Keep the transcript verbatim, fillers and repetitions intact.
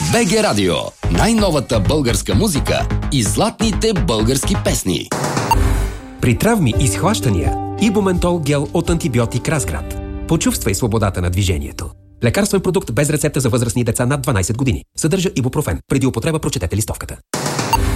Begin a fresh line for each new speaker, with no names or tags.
БГ Радио. Най-новата българска музика и златните български песни.
При травми и схващания Ибументол гел от антибиотик Разград. Почувствай свободата на движението. Лекарствен продукт без рецепта за възрастни деца над дванайсет години. Съдържа ибупрофен. Преди употреба прочетете листовката.